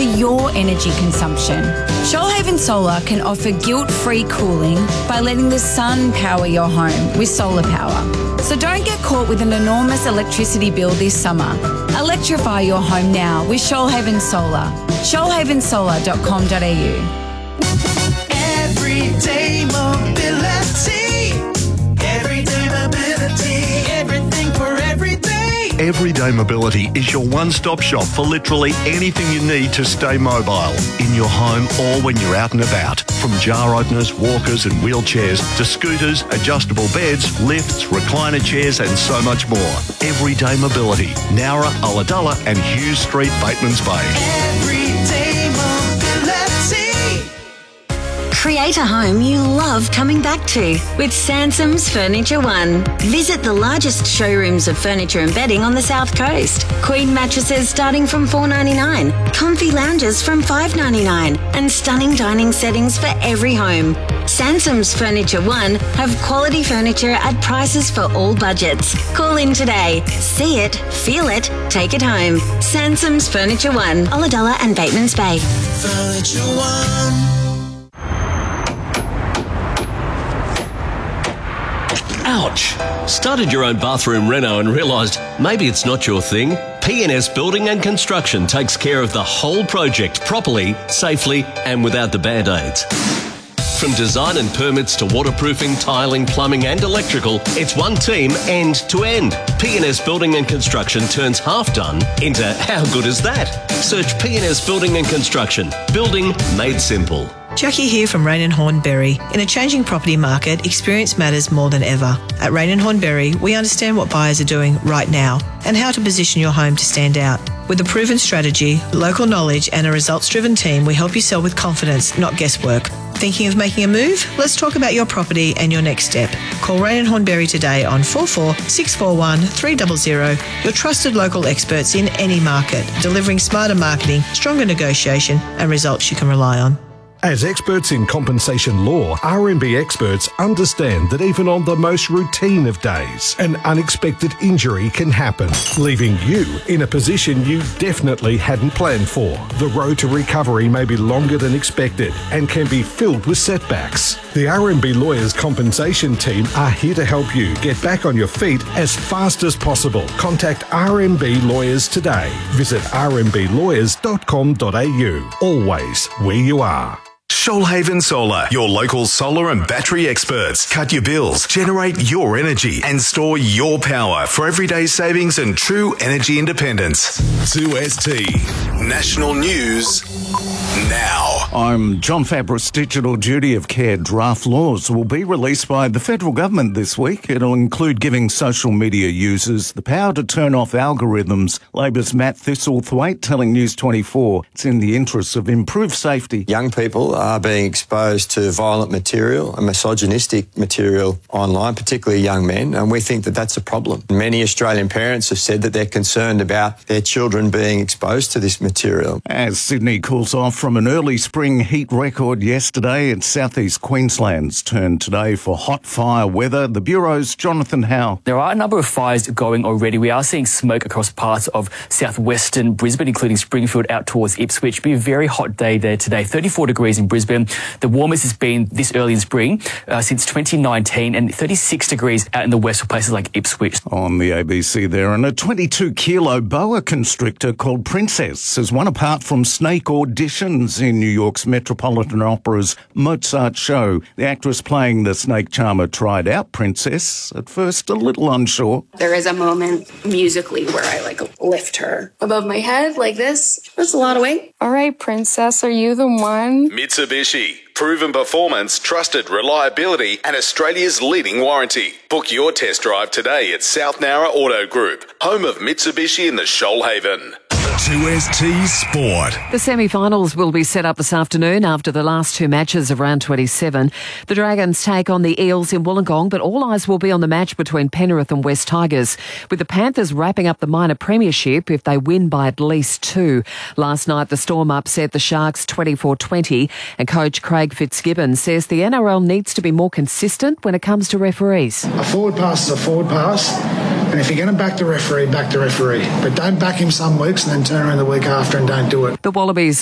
to your energy consumption. Shoalhaven Solar can offer guilt-free cooling by letting the sun power your home with solar power. So don't get caught with an enormous electricity bill this summer. Electrify your home now with Shoalhaven Solar. shoalhavensolar.com.au. Everyday mobility. Everyday mobility. Everything for every day. Everyday Mobility is your one-stop shop for literally anything you need to stay mobile, in your home or when you're out and about. From jar openers, walkers and wheelchairs to scooters, adjustable beds, lifts, recliner chairs and so much more. Everyday Mobility, Nowra, Ulladulla and Hughes Street, Batemans Bay. Everyday mobility. Create a home you love coming back to with Sansom's Furniture One. Visit the largest showrooms of furniture and bedding on the South Coast. Queen mattresses starting from $4.99, comfy lounges from $5.99, and stunning dining settings for every home. Sansom's Furniture One have quality furniture at prices for all budgets. Call in today. See it, feel it, take it home. Sansom's Furniture One, Ulladulla and Batemans Bay. Furniture One. Ouch! Started your own bathroom reno and realised maybe it's not your thing? PNS Building and Construction takes care of the whole project properly, safely and without the band-aids. From design and permits to waterproofing, tiling, plumbing and electrical, it's one team end to end. PNS Building and Construction turns half done into how good is that? Search PNS Building and Construction. Building made simple. Jackie here from Rain and Hornberry. In a changing property market, experience matters more than ever. At Rain and Hornberry, we understand what buyers are doing right now and how to position your home to stand out. With a proven strategy, local knowledge and a results-driven team, we help you sell with confidence, not guesswork. Thinking of making a move? Let's talk about your property and your next step. Call Rain and Hornberry today on 44 641 300. Your trusted local experts in any market, delivering smarter marketing, stronger negotiation and results you can rely on. As experts in compensation law, RMB experts understand that even on the most routine of days, an unexpected injury can happen, leaving you in a position you definitely hadn't planned for. The road to recovery may be longer than expected and can be filled with setbacks. The RMB Lawyers Compensation Team are here to help you get back on your feet as fast as possible. Contact RMB Lawyers today. Visit rmblawyers.com.au. Always where you are. Shoalhaven Solar, your local solar and battery experts. Cut your bills, generate your energy and store your power for everyday savings and true energy independence. 2ST National News now. I'm John Fabris. Digital duty of care draft laws will be released by the federal government this week. It'll include giving social media users the power to turn off algorithms. Labor's Matt Thistlethwaite telling News 24 it's in the interests of improved safety. Young people are being exposed to violent material and misogynistic material online, particularly young men, and we think that that's a problem. Many Australian parents have said that they're concerned about their children being exposed to this material. As Sydney cools off from an early spring heat record yesterday, it's southeast Queensland's turn today for hot fire weather. The Bureau's Jonathan Howe. There are a number of fires going already. We are seeing smoke across parts of southwestern Brisbane, including Springfield out towards Ipswich. It'll be a very hot day there today. 34 degrees in Brisbane. The warmest it's been this early in spring since 2019, and 36 degrees out in the west for places like Ipswich. On the ABC there, and a 22-kilo boa constrictor called Princess has won apart from snake auditions in New York's Metropolitan Opera's Mozart show. The actress playing the snake charmer tried out Princess, at first a little unsure. There is a moment musically where I lift her above my head like this. That's a lot of weight. All right, Princess, are you the one? Mitsubishi. Proven performance, trusted reliability and Australia's leading warranty. Book your test drive today at South Nowra Auto Group, home of Mitsubishi in the Shoalhaven. 2ST Sport. The semi-finals will be set up this afternoon after the last two matches of round 27. The Dragons take on the Eels in Wollongong, but all eyes will be on the match between Penrith and West Tigers, with the Panthers wrapping up the minor premiership if they win by at least 2. Last night, the Storm upset the Sharks 24-20, and coach Craig Fitzgibbon says the NRL needs to be more consistent when it comes to referees. A forward pass is a forward pass, and if you're going to back the referee, back the referee. But don't back him some weeks and then turn around the week after and don't do it. The Wallabies